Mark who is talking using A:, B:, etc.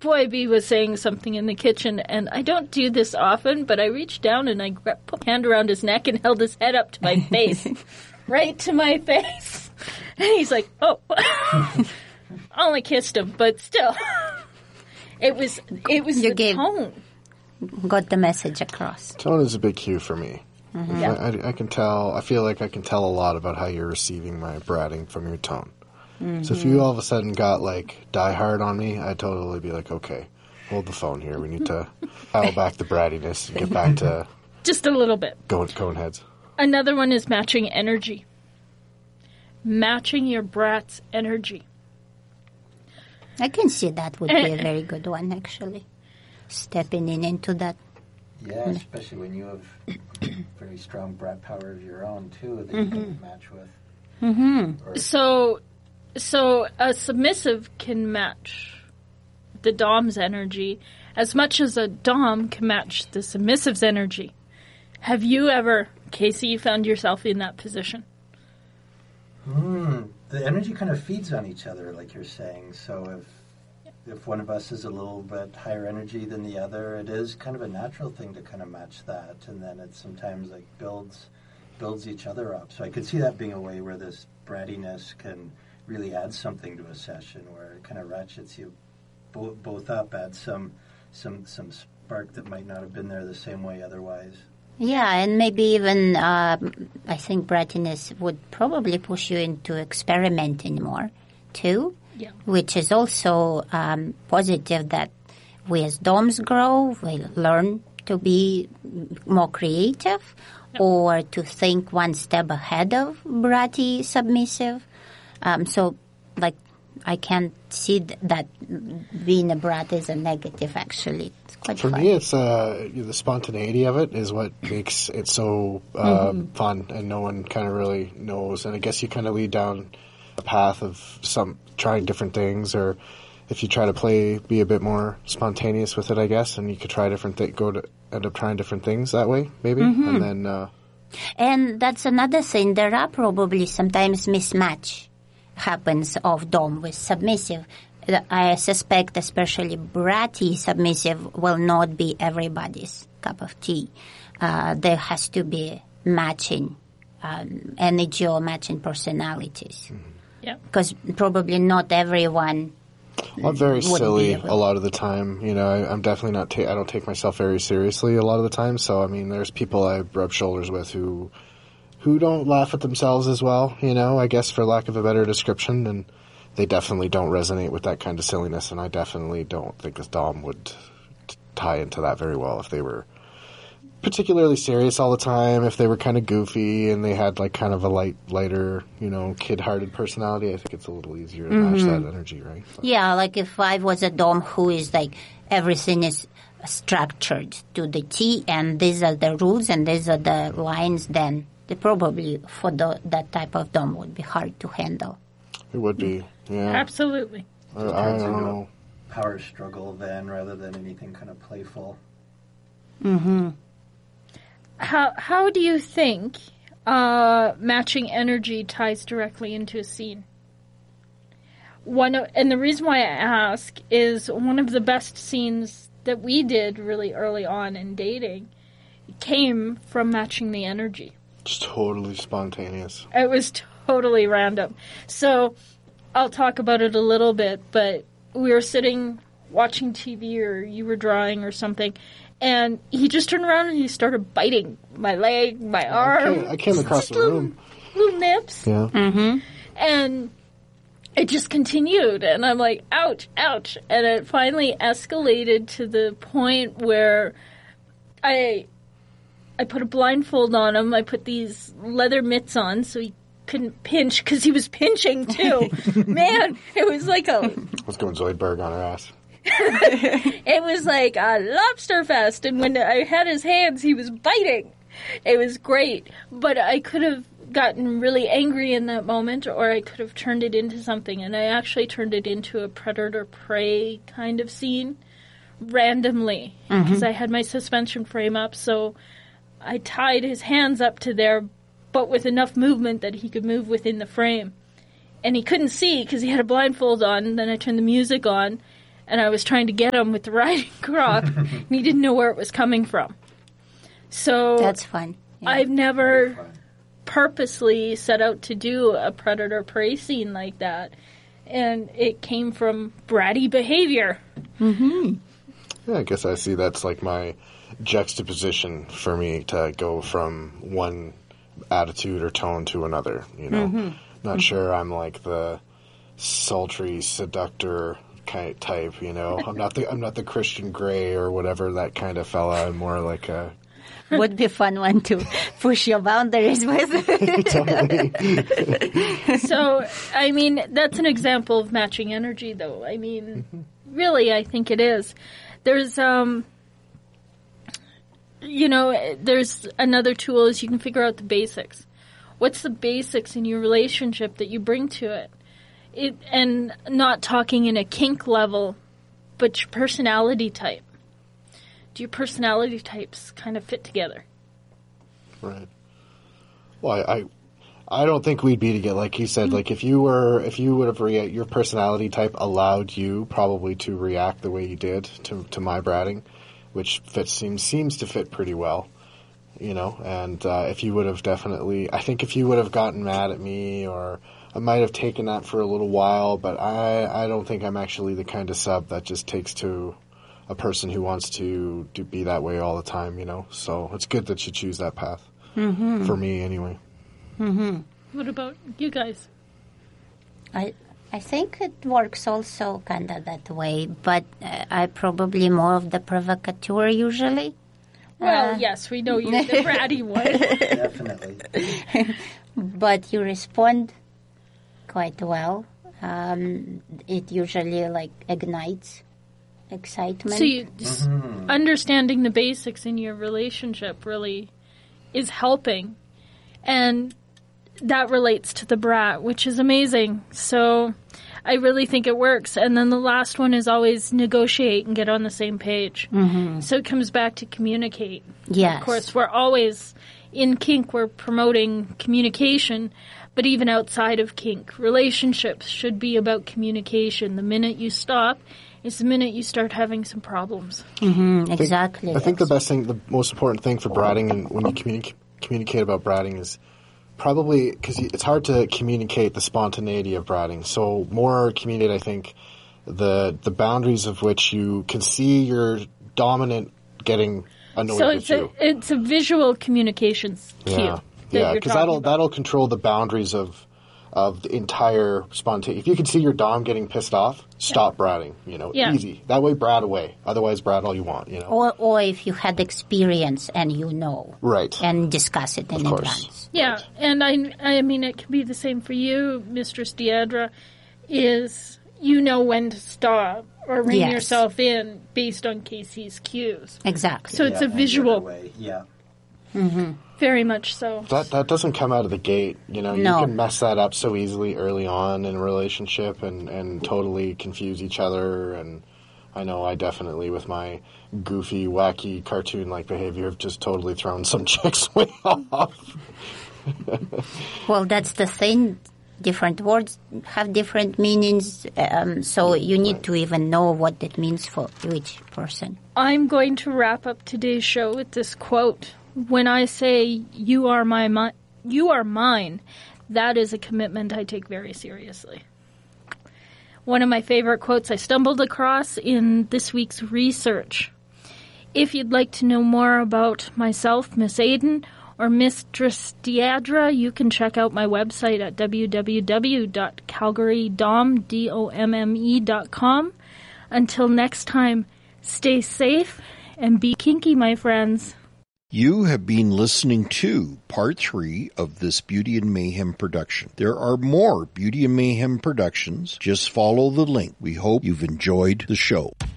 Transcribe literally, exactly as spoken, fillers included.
A: Boy B was saying something in the kitchen, and I don't do this often, but I reached down and I gra- put my hand around his neck and held his head up to my face. Right to my face. And he's like, oh. I only kissed him, but still. It was it was
B: you
A: the
B: gave,
A: tone.
B: Got the message across.
C: Tone is a big cue for me. Mm-hmm. Yeah. I, I, I can tell, I feel like I can tell a lot about how you're receiving my bratting from your tone. Mm-hmm. So if you all of a sudden got, like, die hard on me, I'd totally be like, okay, hold the phone here. We need to dial back the brattiness and get back to...
A: Just a little bit.
C: Going, going heads.
A: Another one is matching energy. Matching your brat's energy.
B: I can see that would be a very good one, actually. Stepping in into that.
D: Yeah, especially when you have very strong brat power of your own, too, that mm-hmm. you can match with.
A: Mm-hmm. Or so, so a submissive can match the dom's energy as much as a dom can match the submissive's energy. Have you ever, Casey, found yourself in that position?
D: Hmm. The energy kind of feeds on each other, like you're saying. So if if one of us is a little bit higher energy than the other, it is kind of a natural thing to kind of match that, and then it sometimes like builds builds each other up. So I could see that being a way where this brattiness can really add something to a session, where it kind of ratchets you bo- both up, adds some some some spark that might not have been there the same way otherwise.
B: Yeah, and maybe even uh, I think brattiness would probably push you into experimenting more, too. Yeah. Which is also um, positive that we as doms grow, we learn to be more creative yep. or to think one step ahead of bratty submissive. Um, so, like, I can't see th- that being a brat is a negative, actually. It's quite
C: For
B: fun.
C: me, it's uh, the spontaneity of it is what makes it so uh, mm-hmm. fun, and no one kind of really knows. And I guess you kind of lead down a path of some trying different things, or if you try to play, be a bit more spontaneous with it, I guess, and you could try different things, go to end up trying different things that way, maybe, mm-hmm. and then. Uh,
B: and that's another thing. There are probably sometimes mismatch happens of dom with submissive. I suspect, especially bratty submissive, will not be everybody's cup of tea. Uh, there has to be matching um, energy or matching personalities. Mm-hmm. Yeah, because probably not everyone.
C: I'm very silly a lot of the time. You know, I, I'm definitely not. Ta- I don't take myself very seriously a lot of the time. So I mean, there's people I rub shoulders with who, who don't laugh at themselves as well. You know, I guess for lack of a better description, and they definitely don't resonate with that kind of silliness. And I definitely don't think this dom would t- tie into that very well if they were particularly serious all the time. If they were kind of goofy and they had like kind of a light, lighter, you know, kid-hearted personality, I think it's a little easier to mm-hmm. match that energy, right? But
B: yeah, like if I was a dom who is like everything is structured to the T, and these are the rules and these are the lines, then they probably for the, that type of dom would be hard to handle.
C: It would be, yeah.
A: Absolutely.
C: I, I don't know.
D: Power struggle then, rather than anything kind of playful.
B: Mm-hmm.
A: How how do you think uh, matching energy ties directly into a scene? One of, and the reason why I ask is one of the best scenes that we did really early on in dating came from matching the energy.
C: It's totally spontaneous.
A: It was totally random. So I'll talk about it a little bit, but we were sitting watching T V, or you were drawing or something, and he just turned around and he started biting my leg, my arm.
C: I came, I came across the room.
A: Little, little nips.
C: Yeah.
B: Mm-hmm.
A: And it just continued, and I'm like, ouch, ouch. And it finally escalated to the point where I I put a blindfold on him. I put these leather mitts on so he couldn't pinch, because he was pinching too. Man, it was like a...
C: Let's go Zoidberg on her ass.
A: It was like a lobster fest, and when I had his hands, he was biting. It was great, but I could have gotten really angry in that moment, or I could have turned it into something, and I actually turned it into a predator-prey kind of scene randomly, because mm-hmm. I had my suspension frame up, so I tied his hands up to there, but with enough movement that he could move within the frame. And he couldn't see because he had a blindfold on, and then I turned the music on, and I was trying to get him with the riding crop, and he didn't know where it was coming from. So
B: that's fun.
A: Yeah. I've never purposely set out to do a predator-prey scene like that, and it came from bratty behavior.
B: Mm-hmm.
C: Yeah, I guess I see that's like my juxtaposition for me to go from one attitude or tone to another, you know.
B: Mm-hmm.
C: Not mm-hmm. sure I'm like the sultry seductor kind of type, you know. I'm not the I'm not the Christian Grey or whatever that kind of fella. I'm more like a
B: would be fun one to push your boundaries with.
A: So, I mean, that's an example of matching energy, though. I mean, mm-hmm. really, I think it is. There's, um, you know, there's another tool is you can figure out the basics. What's the basics in your relationship that you bring to it? It and not talking in a kink level, but your personality type. Do your personality types kind of fit together?
C: Right. Well, I, I, I don't think we'd be together. Like he said, mm-hmm. like if you were, if you would have rea- your personality type allowed you probably to react the way you did to to my bratting, which fits seems seems to fit pretty well, you know. And uh, if you would have definitely, I think if you would have gotten mad at me, or I might have taken that for a little while, but I I don't think I'm actually the kind of sub that just takes to a person who wants to, to be that way all the time, you know. So it's good that you choose that path.
B: Mm-hmm.
C: For me, anyway.
B: Mm-hmm.
A: What about you guys?
B: I I think it works also kind of that way, but uh, I probably more of the provocateur usually.
A: Well,
B: uh,
A: yes, we know you're the bratty one.
D: Definitely.
B: But you respond quite well. Um, it usually like ignites excitement.
A: So you just mm-hmm. understanding the basics in your relationship really is helping, and that relates to the brat, which is amazing. So I really think it works. And then the last one is always negotiate and get on the same page.
B: Mm-hmm.
A: So it comes back to communicate.
B: Yes.
A: Of course, we're always in kink, we're promoting communication, but even outside of kink, relationships should be about communication. The minute you stop is the minute you start having some problems.
B: Mm-hmm, exactly.
C: I think, I think the best thing, the most important thing for bratting, and when you communi- communicate about bratting, is probably because it's hard to communicate the spontaneity of bratting. So more communicate, I think, the the boundaries of which you can see your dominant getting annoyed
A: so
C: with
A: it's
C: you.
A: A, it's a visual communications cue.
C: Yeah, yeah, because that'll about. that'll control the boundaries of of the entire spontaneity. If you can see your dom getting pissed off, stop yeah. bratting. You know,
A: yeah.
C: easy. That way, brat away. Otherwise, brat all you want. You know,
B: or or if you had experience and you know,
C: right,
B: and discuss it in
C: of
B: advance.
A: Yeah,
C: right.
A: and I I mean it can be the same for you, Mistress Deidre. Is you know when to stop or rein
B: yes.
A: yourself in based on K C's cues.
B: Exactly.
A: So it's
D: yeah,
A: a visual.
D: Way. Yeah.
B: Mm-hmm.
A: Very much so.
C: That that doesn't come out of the gate. You know,
B: no.
C: you can mess that up so easily early on in a relationship and, and totally confuse each other. And I know I definitely, with my goofy, wacky, cartoon-like behavior, have just totally thrown some chicks way off.
B: Well, that's the thing. Different words have different meanings, um, so you need right. to even know what it means for each person.
A: I'm going to wrap up today's show with this quote. When I say you are my mi- you are mine, that is a commitment I take very seriously. One of my favorite quotes I stumbled across in this week's research. If you'd like to know more about myself, Miss Aiden, or Mistress Deidre, you can check out my website at w w w dot calgary dom dot com. Until next time, stay safe and be kinky, my friends.
E: You have been listening to part three of this Beauty and Mayhem production. There are more Beauty and Mayhem productions. Just follow the link. We hope you've enjoyed the show.